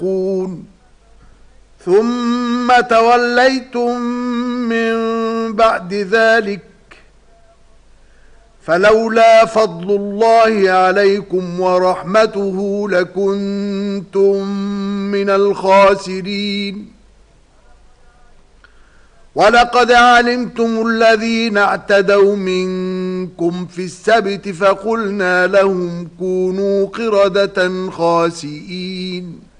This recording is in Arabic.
تتقون ثم توليتم من بعد ذلك فلولا فضل الله عليكم ورحمته لكنتم من الخاسرين ولقد علمتم الذين اعتدوا منكم في السبت فقلنا لهم كونوا قردة خاسئين